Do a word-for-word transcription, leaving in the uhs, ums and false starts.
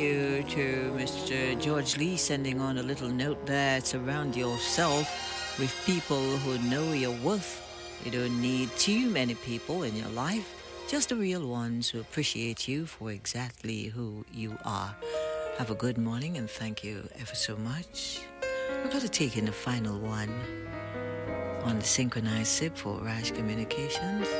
you to Mister George Lee sending on a little note there. Surround yourself with people who know your worth. You don't need too many people in your life, just the real ones who appreciate you for exactly who you are. Have a good morning and thank you ever so much. We're going to take in the final one on the synchronized sip for Raj Communications.